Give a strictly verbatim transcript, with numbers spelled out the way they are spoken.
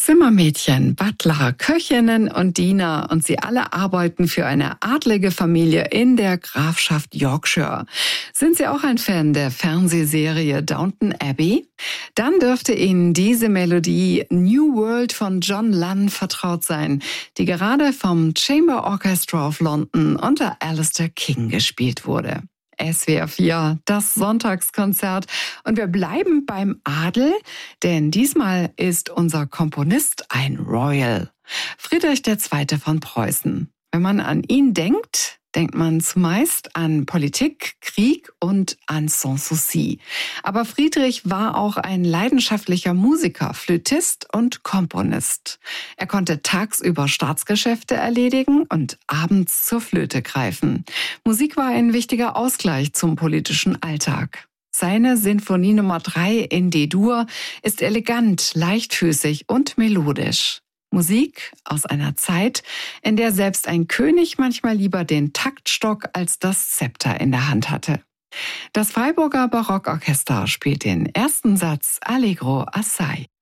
Zimmermädchen, Butler, Köchinnen und Diener und sie alle arbeiten für eine adlige Familie in der Grafschaft Yorkshire. Sind Sie auch ein Fan der Fernsehserie Downton Abbey? Dann dürfte Ihnen diese Melodie New World von John Lunn vertraut sein, die gerade vom Chamber Orchestra of London unter Alistair King gespielt wurde. S W R vier, das Sonntagskonzert. Und wir bleiben beim Adel, denn diesmal ist unser Komponist ein Royal. Friedrich der Zweite von Preußen. Wenn man an ihn denkt, denkt man zumeist an Politik, Krieg und an Sanssouci. Aber Friedrich war auch ein leidenschaftlicher Musiker, Flötist und Komponist. Er konnte tagsüber Staatsgeschäfte erledigen und abends zur Flöte greifen. Musik war ein wichtiger Ausgleich zum politischen Alltag. Seine Sinfonie Nummer drei in D-Dur ist elegant, leichtfüßig und melodisch. Musik aus einer Zeit, in der selbst ein König manchmal lieber den Taktstock als das Zepter in der Hand hatte. Das Freiburger Barockorchester spielt den ersten Satz Allegro assai.